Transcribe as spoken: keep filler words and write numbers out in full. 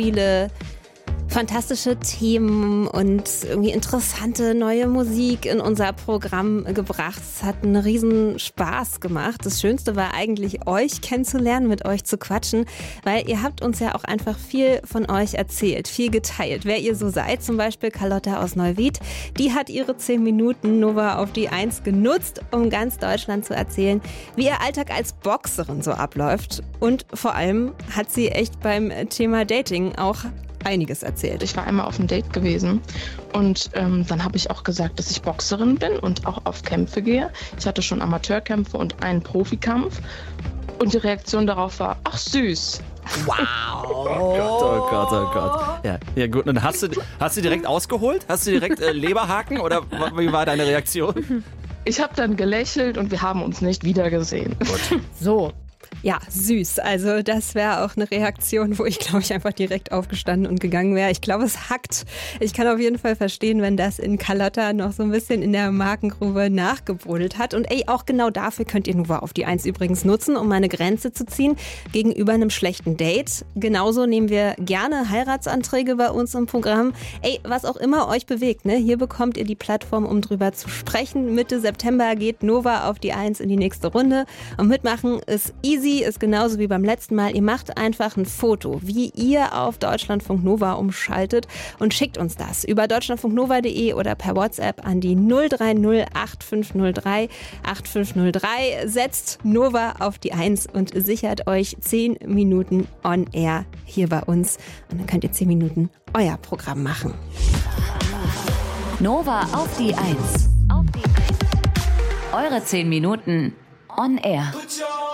viele fantastische Themen und irgendwie interessante neue Musik in unser Programm gebracht. Es hat einen riesen Spaß gemacht. Das Schönste war eigentlich, euch kennenzulernen, mit euch zu quatschen, weil ihr habt uns ja auch einfach viel von euch erzählt, viel geteilt. Wer ihr so seid, zum Beispiel Carlotta aus Neuwied, die hat ihre zehn Minuten Nova auf die Eins genutzt, um ganz Deutschland zu erzählen, wie ihr Alltag als Boxerin so abläuft. Und vor allem hat sie echt beim Thema Dating auch einiges erzählt. Ich war einmal auf einem Date gewesen und ähm, dann habe ich auch gesagt, dass ich Boxerin bin und auch auf Kämpfe gehe. Ich hatte schon Amateurkämpfe und einen Profikampf und die Reaktion darauf war, ach süß. Wow. Oh Gott, oh Gott, oh Gott. Ja, ja gut, und hast du, hast du direkt ausgeholt? Hast du direkt äh, Leberhaken oder wie war deine Reaktion? Ich habe dann gelächelt und wir haben uns nicht wiedergesehen. Gut. So. Ja, süß. Also das wäre auch eine Reaktion, wo ich, glaube ich, einfach direkt aufgestanden und gegangen wäre. Ich glaube, es hackt. Ich kann auf jeden Fall verstehen, wenn das in Carlotta noch so ein bisschen in der Magengrube nachgebrodelt hat. Und ey, auch genau dafür könnt ihr Nova auf die Eins übrigens nutzen, um eine Grenze zu ziehen gegenüber einem schlechten Date. Genauso nehmen wir gerne Heiratsanträge bei uns im Programm. Ey, was auch immer euch bewegt, ne? Hier bekommt ihr die Plattform, um drüber zu sprechen. Mitte September geht Nova auf die Eins in die nächste Runde. Und mitmachen ist easy. Ist genauso wie beim letzten Mal. Ihr macht einfach ein Foto, wie ihr auf Deutschlandfunk Nova umschaltet und schickt uns das über deutschlandfunk nova punkt de oder per WhatsApp an die null drei null acht fünf null drei acht fünf null drei. Setzt Nova auf die Eins und sichert euch zehn Minuten on air hier bei uns. Und dann könnt ihr zehn Minuten euer Programm machen. Nova auf die Eins. Auf die Eins. Eure zehn Minuten on air.